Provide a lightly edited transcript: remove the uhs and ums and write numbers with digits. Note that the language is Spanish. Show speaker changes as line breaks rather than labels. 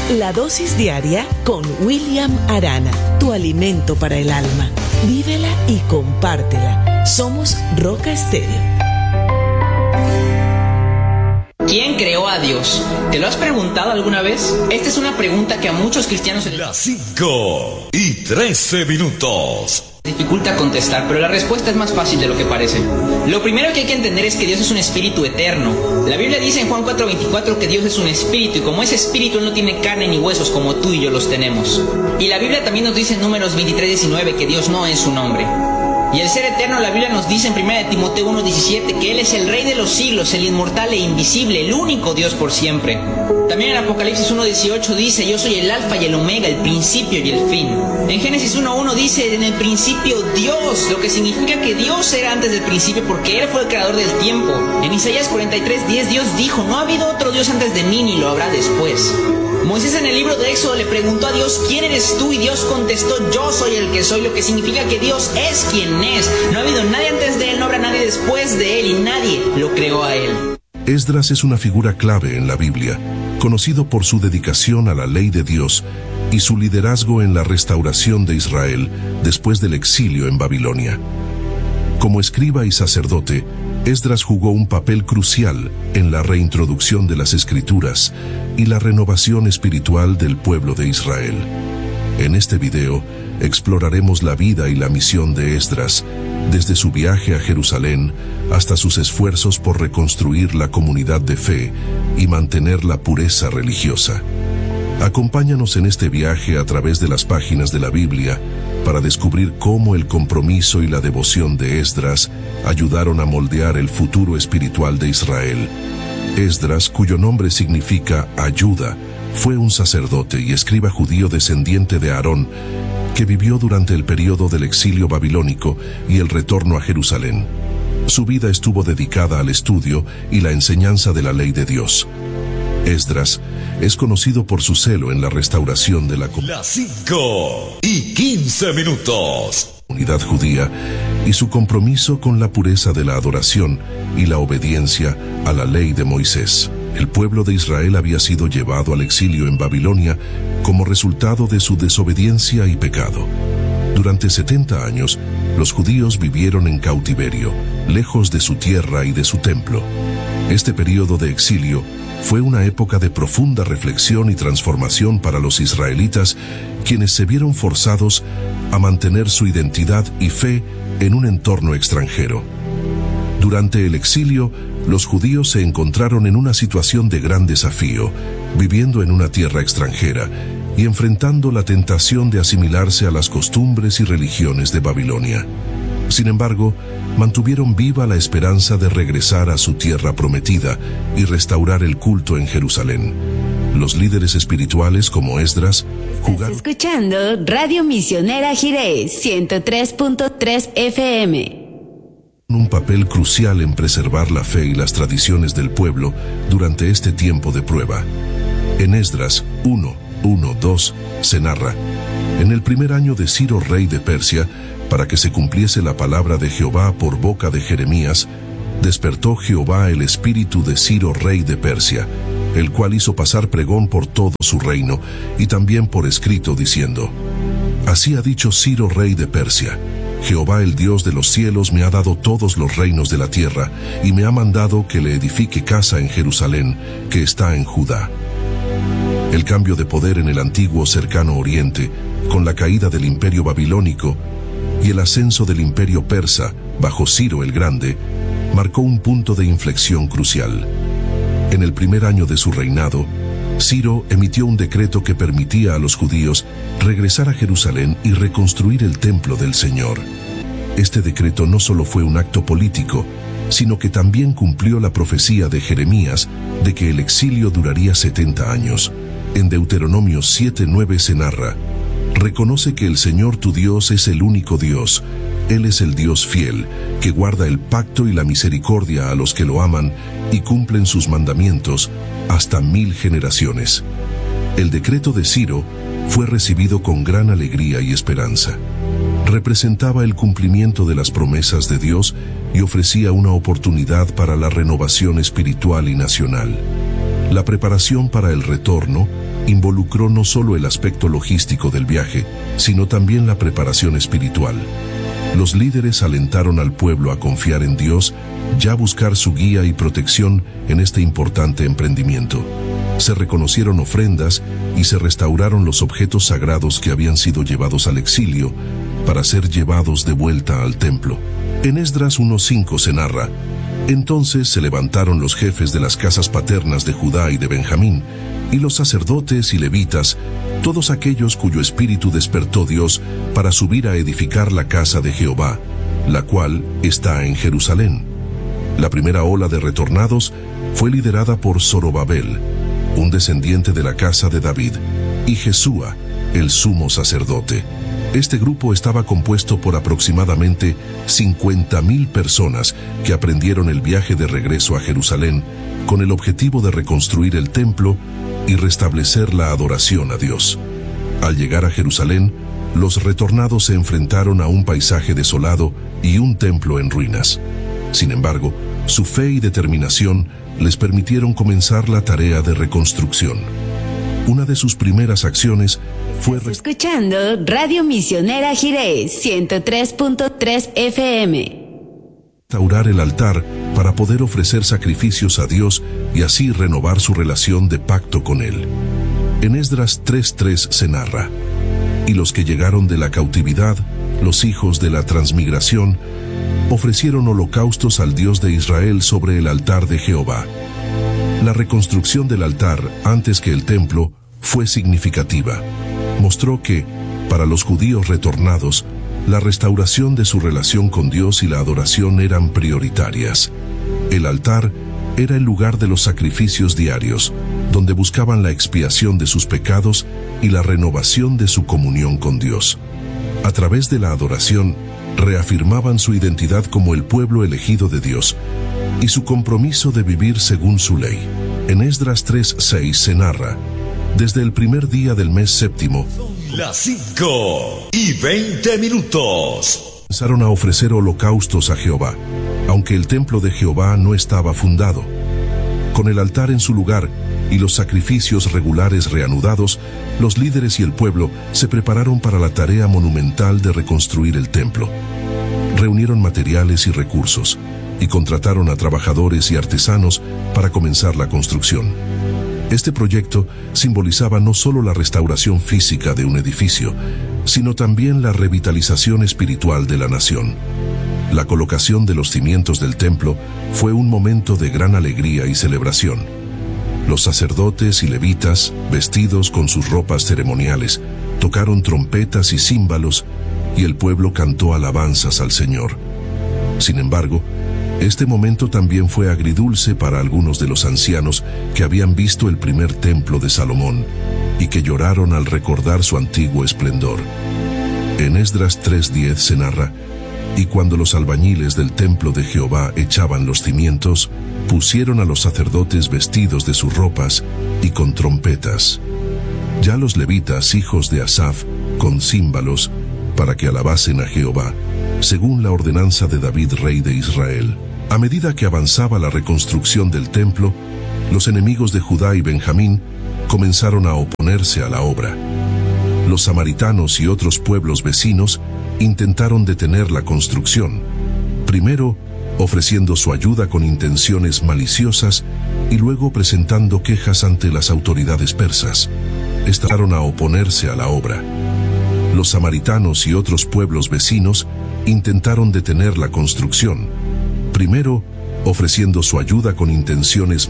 La dosis diaria con William Arana, tu alimento para el alma. Vívela y compártela. Somos Roca Estéreo.
¿Quién creó a Dios? ¿Te lo has preguntado alguna vez? Esta es una pregunta que a muchos cristianos se les...
Las 5:13.
dificulta contestar, pero la respuesta es más fácil de lo que parece. Lo primero que hay que entender es que Dios es un espíritu eterno. La Biblia dice en Juan 4:24 que Dios es un espíritu, y como es espíritu, Él no tiene carne ni huesos como tú y yo los tenemos. Y la Biblia también nos dice en Números 23:19 que Dios no es un hombre. Y el ser eterno, la Biblia nos dice en 1 Timoteo 1:17 que Él es el Rey de los siglos, el inmortal e invisible, el único Dios por siempre. También en Apocalipsis 1:18 dice: yo soy el alfa y el omega, el principio y el fin. En Génesis 1:1 dice: en el principio Dios, lo que significa que Dios era antes del principio porque Él fue el creador del tiempo. En Isaías 43:10 Dios dijo: no ha habido otro Dios antes de mí ni lo habrá después. Moisés en el libro de Éxodo le preguntó a Dios: ¿quién eres tú? Y Dios contestó: yo soy el que soy, lo que significa que Dios es quien es. No ha habido nadie antes de Él, no habrá nadie después de Él, y nadie lo creó a Él.
Esdras es una figura clave en la Biblia, conocido por su dedicación a la ley de Dios y su liderazgo en la restauración de Israel después del exilio en Babilonia. Como escriba y sacerdote, Esdras jugó un papel crucial en la reintroducción de las Escrituras y la renovación espiritual del pueblo de Israel. En este video, exploraremos la vida y la misión de Esdras, desde su viaje a Jerusalén hasta sus esfuerzos por reconstruir la comunidad de fe y mantener la pureza religiosa. Acompáñanos en este viaje a través de las páginas de la Biblia para descubrir cómo el compromiso y la devoción de Esdras ayudaron a moldear el futuro espiritual de Israel. Esdras, cuyo nombre significa ayuda, fue un sacerdote y escriba judío descendiente de Aarón, que vivió durante el periodo del exilio babilónico y el retorno a Jerusalén. Su vida estuvo dedicada al estudio y la enseñanza de la ley de Dios. Esdras es conocido por su celo en la restauración de la
Las 5:15.
comunidad judía y su compromiso con la pureza de la adoración y la obediencia a la ley de Moisés. El pueblo de Israel había sido llevado al exilio en Babilonia como resultado de su desobediencia y pecado. Durante 70 años, los judíos vivieron en cautiverio, lejos de su tierra y de su templo. Este periodo de exilio fue una época de profunda reflexión y transformación para los israelitas, quienes se vieron forzados a mantener su identidad y fe en un entorno extranjero. Durante el exilio, los judíos se encontraron en una situación de gran desafío, viviendo en una tierra extranjera y enfrentando la tentación de asimilarse a las costumbres y religiones de Babilonia. Sin embargo, mantuvieron viva la esperanza de regresar a su tierra prometida y restaurar el culto en Jerusalén. Los líderes espirituales como Esdras jugaron...
Estás escuchando Radio Misionera Jireh 103.3 FM.
Un papel crucial en preservar la fe y las tradiciones del pueblo durante este tiempo de prueba. En Esdras 1:1-2 se narra: en el primer año de Ciro, rey de Persia, para que se cumpliese la palabra de Jehová por boca de Jeremías, despertó Jehová el espíritu de Ciro, rey de Persia, el cual hizo pasar pregón por todo su reino y también por escrito, diciendo: así ha dicho Ciro, rey de Persia: Jehová, el Dios de los cielos, me ha dado todos los reinos de la tierra y me ha mandado que le edifique casa en Jerusalén, que está en Judá. El cambio de poder en el antiguo cercano oriente, con la caída del imperio babilónico y el ascenso del imperio persa bajo Ciro el Grande, marcó un punto de inflexión crucial. En el primer año de su reinado, Ciro emitió un decreto que permitía a los judíos regresar a Jerusalén y reconstruir el templo del Señor. Este decreto no solo fue un acto político, sino que también cumplió la profecía de Jeremías de que el exilio duraría 70 años. En Deuteronomio 7:9 se narra: reconoce que el Señor tu Dios es el único Dios. Él es el Dios fiel, que guarda el pacto y la misericordia a los que lo aman y cumplen sus mandamientos hasta 1000 generaciones. El decreto de Ciro fue recibido con gran alegría y esperanza. Representaba el cumplimiento de las promesas de Dios y ofrecía una oportunidad para la renovación espiritual y nacional. La preparación para el retorno involucró no solo el aspecto logístico del viaje, sino también la preparación espiritual. Los líderes alentaron al pueblo a confiar en Dios y a buscar su guía y protección en este importante emprendimiento. Se reconocieron ofrendas y se restauraron los objetos sagrados que habían sido llevados al exilio para ser llevados de vuelta al templo. En Esdras 1:5 se narra: entonces se levantaron los jefes de las casas paternas de Judá y de Benjamín, y los sacerdotes y levitas, todos aquellos cuyo espíritu despertó Dios para subir a edificar la casa de Jehová, la cual está en Jerusalén. La primera ola de retornados fue liderada por Zorobabel, un descendiente de la casa de David, y Jesúa, el sumo sacerdote. Este grupo estaba compuesto por aproximadamente 50,000 personas que aprendieron el viaje de regreso a Jerusalén con el objetivo de reconstruir el templo y restablecer la adoración a Dios. Al llegar a Jerusalén, los retornados se enfrentaron a un paisaje desolado y un templo en ruinas. Sin embargo, su fe y determinación les permitieron comenzar la tarea de reconstrucción. Una de sus primeras acciones fue
escuchando Radio Misionera Jiré 103.3 FM.
Restaurar el altar para poder ofrecer sacrificios a Dios y así renovar su relación de pacto con Él. En Esdras 3:3 se narra: y los que llegaron de la cautividad, los hijos de la transmigración, ofrecieron holocaustos al Dios de Israel sobre el altar de Jehová. La reconstrucción del altar antes que el templo fue significativa. Mostró que, para los judíos retornados, la restauración de su relación con Dios y la adoración eran prioritarias. El altar era el lugar de los sacrificios diarios, donde buscaban la expiación de sus pecados y la renovación de su comunión con Dios. A través de la adoración, reafirmaban su identidad como el pueblo elegido de Dios y su compromiso de vivir según su ley. En Esdras 3:6 se narra: desde el primer día del mes séptimo,
las 5:20.
Comenzaron a ofrecer holocaustos a Jehová, aunque el templo de Jehová no estaba fundado. Con el altar en su lugar y los sacrificios regulares reanudados, los líderes y el pueblo se prepararon para la tarea monumental de reconstruir el templo. Reunieron materiales y recursos y contrataron a trabajadores y artesanos para comenzar la construcción. Este proyecto simbolizaba no solo la restauración física de un edificio, sino también la revitalización espiritual de la nación. La colocación de los cimientos del templo fue un momento de gran alegría y celebración. Los sacerdotes y levitas, vestidos con sus ropas ceremoniales, tocaron trompetas y címbalos, y el pueblo cantó alabanzas al Señor. Sin embargo, este momento también fue agridulce para algunos de los ancianos que habían visto el primer templo de Salomón y que lloraron al recordar su antiguo esplendor. En Esdras 3:10 se narra: y cuando los albañiles del templo de Jehová echaban los cimientos, pusieron a los sacerdotes vestidos de sus ropas y con trompetas. Ya los levitas, hijos de Asaf, con címbalos, para que alabasen a Jehová, según la ordenanza de David, rey de Israel. A medida que avanzaba la reconstrucción del templo, los enemigos de Judá y Benjamín comenzaron a oponerse a la obra. Los samaritanos y otros pueblos vecinos intentaron detener la construcción, primero ofreciendo su ayuda con intenciones maliciosas y luego presentando quejas ante las autoridades persas. Estaron a oponerse a la obra. Los samaritanos y otros pueblos vecinos intentaron detener la construcción, primero ofreciendo su ayuda con intenciones